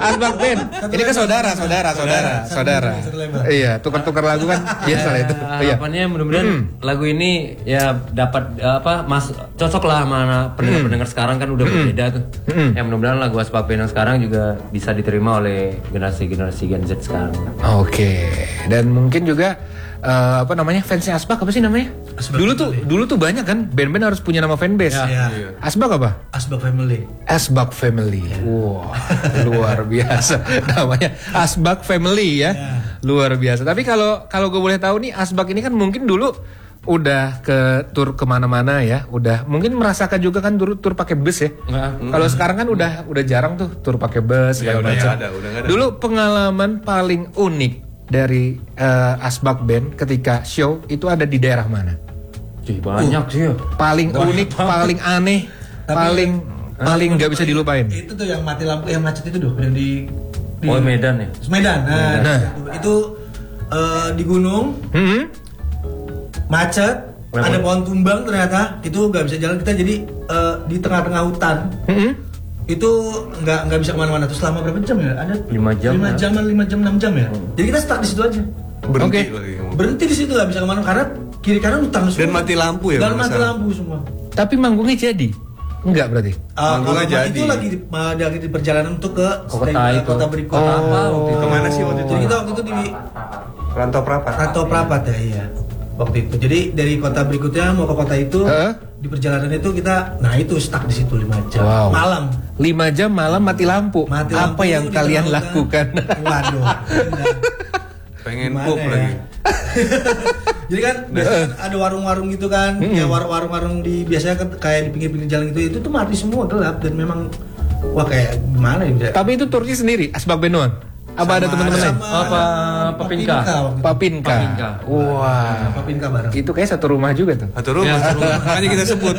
Asbak Band. Ini kan saudara. Iya, tukar-tukar lagu kan biasa lah itu. Harapannya mudah-mudahan lagu ini ya dapat cocok lah sama pendengar sekarang kan udah berbeda tuh. Ya mudah-mudahan lagu Asbak Band yang sekarang juga bisa diterima oleh generasi Gen Z sekarang. Oke. Dan mungkin juga fansnya Asbak apa sih namanya? Dulu tuh banyak kan band-band harus punya nama fanbase. Ya. Asbak apa? Asbak Family. Wow, luar biasa namanya Asbak Family ya. Luar biasa. Tapi kalau gue boleh tahu nih, Asbak ini kan mungkin dulu udah ke tur kemana-mana ya, udah mungkin merasakan juga kan tur pakai bus ya. Kalau sekarang kan udah jarang tuh tur pakai bus segala macam. Dulu pengalaman paling unik dari Asbak Band ketika show itu ada di daerah mana? Banyak sih ya. Paling unik, paling aneh, paling nggak bisa dilupain. Itu tuh yang mati lampu, yang macet itu tuh, yang di Medan ya. Medan. Itu di gunung, macet, ada pohon tumbang ternyata, itu nggak bisa jalan kita jadi di tengah-tengah hutan. Itu nggak bisa kemana-mana tuh selama berapa jam ya? Ada 5 jam. 6 jam ya. Jadi kita stuck di situ aja. Berhenti di situ nggak bisa kemana karena kiri kanan hutan semua. Dan mati lampu ya. Dan mati lampu semua. Tapi manggungnya jadi? Enggak berarti? Manggungnya jadi. Itu lagi di perjalanan untuk ke kota berikutnya. Kemana sih waktu itu? Jadi kita waktu itu di Rantau Prapat ya, iya. Waktu itu. Jadi dari kota berikutnya mau ke kota itu, di perjalanan itu kita, itu stuck di situ 5 jam. Wow. Malam. 5 jam malam mati lampu. Apa yang kalian lakukan? Waduh. Pengen pup lagi. Jadi kan biasanya ada warung-warung gitu kan, ya warung-warung biasanya kan kayak di pinggir-pinggir jalan gitu, itu tuh mati semua, gelap dan memang kayak gimana ya? Tapi itu turnya sendiri, Asbak Band doang? Apa ada teman-teman lain? Papinka. Wah. Papinka bareng. Itu kayak satu rumah juga tuh. Satu rumah. Makanya kita sebut.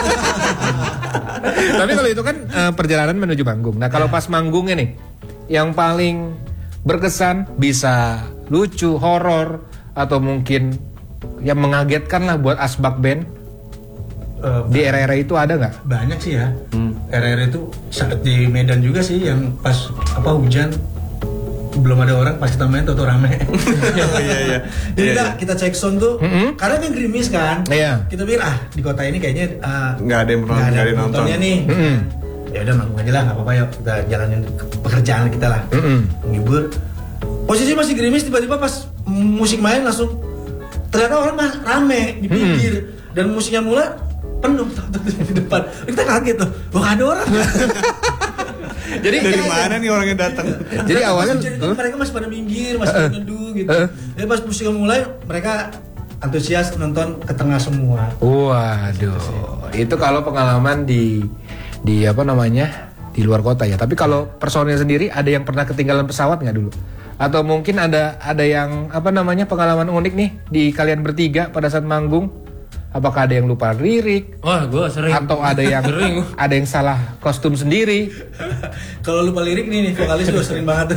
Tapi kalau itu kan perjalanan menuju manggung. Nah kalau pas manggungnya nih, yang paling berkesan bisa lucu, horor, atau mungkin yang mengagetkan lah buat Asbak Band di era-era itu ada nggak? Banyak sih ya. Era-era itu saat di Medan juga sih yang pas hujan belum ada orang pas kita main tuh rame. Iya. Jadi kita cek sound tuh karena kan gerimis kan. Iya. Kita pikir di kota ini kayaknya nggak ada yang nontonnya nih. Ya udah manggung aja lah, nggak apa-apa, yuk kita jalanin pekerjaan kita lah. Menghibur. Posisi masih gerimis, tiba-tiba pas musik main langsung ternyata orang rame di pinggir dan musiknya mulai penuh di depan. Kita kaget tuh, ada orang. Jadi dari mana nih orang yang datang? Jadi awalnya mereka masih pada minggir, masih neduh gitu. Jadi pas musiknya mulai mereka antusias nonton ke tengah semua. Waduh, itu kalau pengalaman di di luar kota ya. Tapi kalau personil sendiri ada yang pernah ketinggalan pesawat nggak dulu? Atau mungkin ada yang pengalaman unik nih di kalian bertiga pada saat manggung? Apakah ada yang lupa lirik? Wah, gue sering. Atau ada yang ada yang salah kostum sendiri? Kalau lupa lirik nih vokalis gue sering banget.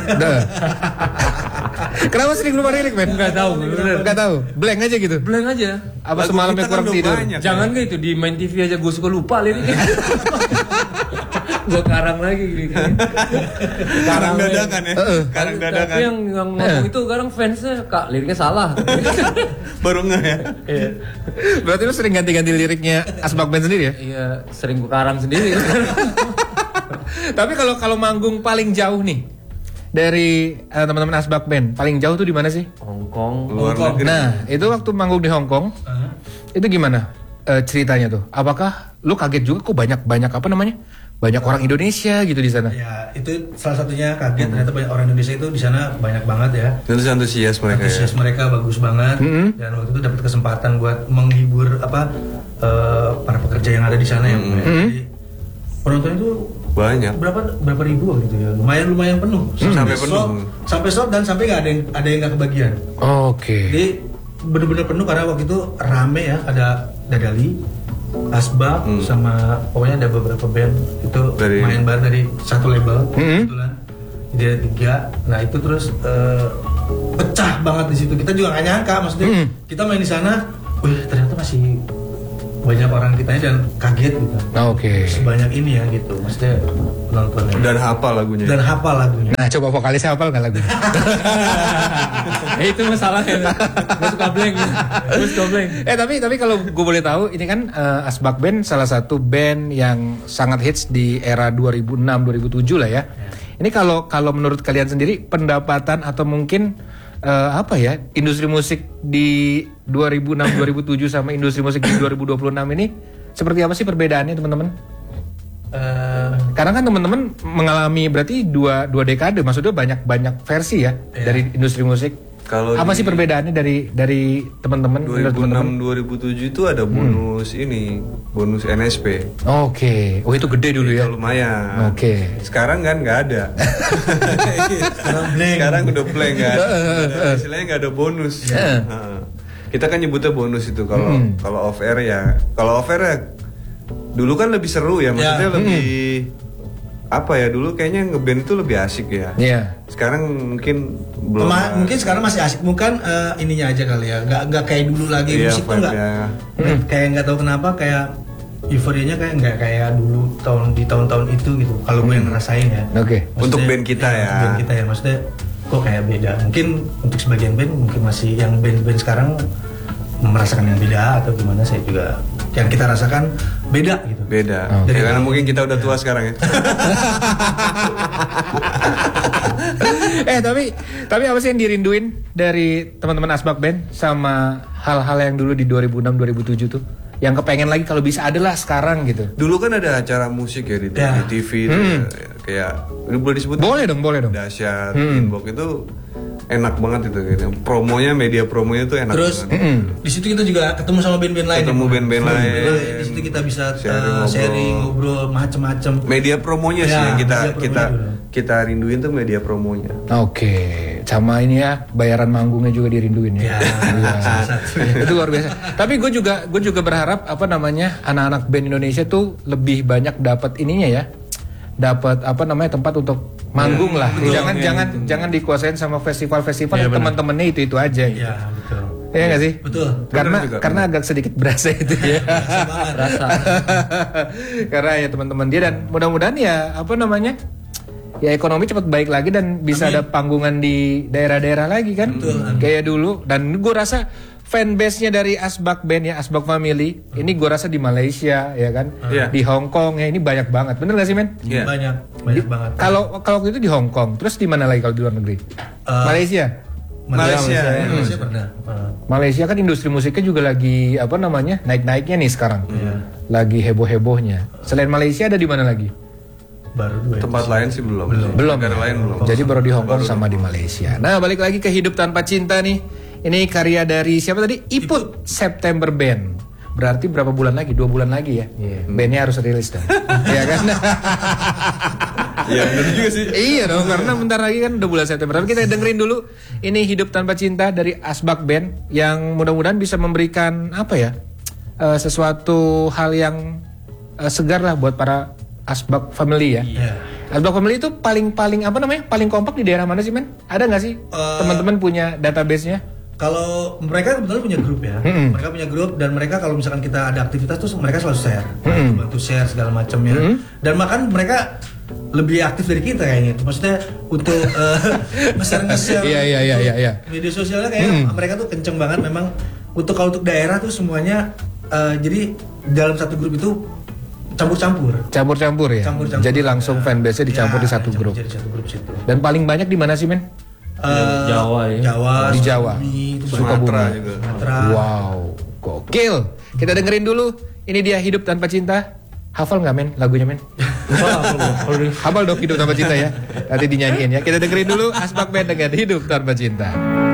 Kenapa sering lupa lirik, men? Enggak tahu, bener. Enggak tahu. Blank aja gitu. Blank aja. Apa semalamnya kurang tidur? Jangan gitu di main TV aja gue suka lupa liriknya. Gue karang lagi gitu. Karang dadakan ya. Karang dadakan. Tapi yang ngomong itu sekarang fansnya liriknya salah. Baru nggak ya? Iya. Berarti lu sering ganti-ganti liriknya Asbak Band sendiri ya? Iya, sering gue karang sendiri. Tapi kalau manggung paling jauh nih dari teman-teman Asbak Band, paling jauh tuh di mana sih? Hong Kong. Luar negeri. Nah, itu waktu manggung di Hong Kong, itu gimana ceritanya tuh? Apakah lu kaget juga kok banyak banyak orang Indonesia gitu di sana? Ya, itu salah satunya kaget, ternyata banyak orang Indonesia itu di sana banyak banget ya. Terus antusias mereka. Antusias mereka bagus banget. Dan waktu itu dapat kesempatan buat menghibur para pekerja yang ada di sana yang jadi penonton itu banyak. Berapa ribu waktu itu ya. Lumayan penuh. Sampai penuh. Sampai sold dan sampai nggak ada yang nggak kebagian. Oke. Jadi benar-benar penuh karena waktu itu rame ya, ada Dadali, Asbak, sama pokoknya ada beberapa band itu main bareng dari satu label kebetulan. Jadi ada 3. Nah itu terus pecah banget di situ. Kita juga nggak nyangka, maksudnya kita main di sana, ternyata masih banyak orang ditanya dan kaget gitu. Oke. Sebanyak ini ya gitu, maksudnya penontonnya. Dan hafal lagunya. Dan hafal lagunya. Nah, coba vokalisnya hafal nggak lagunya? Itu masalahnya. Gue suka blank. Tapi kalau gue boleh tahu, ini kan Asbak Band salah satu band yang sangat hits di era 2006-2007 lah ya. Ini kalau menurut kalian sendiri pendapatan atau mungkin industri musik di 2006-2007 sama industri musik di 2026 ini seperti apa sih perbedaannya teman-teman? Karena kan teman-teman mengalami berarti dua dekade, maksudnya banyak versi ya dari industri musik. Kalau apa sih perbedaannya dari teman-teman? 2006-2007 itu ada bonus bonus NSP. Oke. Oh itu gede dulu ya? Itu lumayan. Oke. Sekarang kan nggak ada. Sekarang udah blank kan. Istilahnya nggak ada bonus. Kita kan nyebutnya bonus itu kalau off air ya. Kalau off air ya dulu kan lebih seru ya, maksudnya lebih dulu kayaknya ngeband itu lebih asik ya. Iya. Sekarang mungkin belum. Mungkin sekarang masih asik, bukan ininya aja kali ya. Nggak kayak dulu lagi, musik tuh nggak kayak nggak tahu kenapa kayak euforianya kayak nggak kayak dulu di tahun-tahun itu gitu. Kalau gue yang ngerasain ya. Oke. Untuk band kita ya. Band kita ya, maksudnya kok kayak beda. Mungkin untuk sebagian band mungkin masih yang band-band sekarang merasakan yang beda atau gimana, saya juga yang kita rasakan beda gitu. Beda. Okay. Karena mungkin kita udah tua sekarang ya. tapi apa sih yang dirinduin dari teman-teman Asbak Band sama hal-hal yang dulu di 2006-2007 tuh? Yang kepengen lagi kalau bisa ada lah sekarang gitu. Dulu kan ada acara musik ya di TV itu kayak boleh disebut? Boleh dong. Dahsyat, Inbox itu enak banget itu gitu. Media promonya tuh enak Terus banget. di situ kita juga ketemu sama band-band lain. Band-band lain. Di situ kita bisa sharing, ngobrol macem-macem. Media promonya sih yang kita rinduin tuh media promonya. Oke, sama ini ya bayaran manggungnya juga dirinduin ya. Itu luar biasa. Tapi gue juga berharap anak-anak band Indonesia tuh lebih banyak dapat ininya ya. Dapat tempat untuk manggung lah. Jangan dikuasain sama festival-festival teman-temannya itu aja. Gitu. Iya, betul. Iya nggak sih? Betul. Karena agak sedikit berasa itu ya. Rasa. Karena ya teman-teman dia dan mudah-mudahan ya ya ekonomi cepat baik lagi dan bisa ada panggungan di daerah-daerah lagi kan. Betul. Kayak dulu. Dan gue rasa fanbase-nya dari Asbak Band ya, Asbak Family ini gue rasa di Malaysia ya kan, di Hong Kong ya, ini banyak banget, bener gak sih men? Yeah. Banyak banget. Kalau waktu itu di Hong Kong, terus di mana lagi kalau di luar negeri? Malaysia pernah. Malaysia kan industri musiknya juga lagi naik-naiknya nih sekarang, lagi heboh-hebohnya. Selain Malaysia ada di mana lagi? Baru dua. Tempat lain sih belum. Negara lain belum. Jadi baru di Hong Kong sama di Malaysia. Nah balik lagi ke Hidup Tanpa Cinta nih. Ini karya dari siapa tadi? Iput September Band. Berarti berapa bulan lagi? 2 bulan lagi ya. Bandnya harus rilis dong. Iya kan? Iya benar juga sih. Iya dong, karena bentar lagi kan udah bulan September. Tapi kita dengerin dulu ini Hidup Tanpa Cinta dari Asbak Band yang mudah-mudahan bisa memberikan sesuatu hal yang segar lah buat para Asbak Family ya. Asbak Family itu paling kompak di daerah mana sih men? Ada nggak sih teman-teman punya database-nya? Kalau mereka kebetulan punya grup ya, mereka punya grup dan mereka kalau misalkan kita ada aktivitas tuh mereka selalu share, bantu share segala macamnya. Dan bahkan mereka lebih aktif dari kita kayaknya. Maksudnya untuk nge-share media sosialnya kayak mereka tuh kenceng banget memang. Kalau untuk daerah tuh semuanya jadi dalam satu grup itu campur-campur ya. Campur-campur. Jadi langsung fanbase-nya dicampur di satu grup. Jadi satu grup situ. Dan paling banyak di mana sih men? Jawa ya. Di Jawa. Sumatera juga. Wow, gokil. Kita dengerin dulu. Ini dia Hidup Tanpa Cinta. Hafal nggak men lagunya men? Hafal dong Hidup Tanpa Cinta ya. Nanti dinyanyiin ya. Kita dengerin dulu Asbak Band dengan Hidup Tanpa Cinta.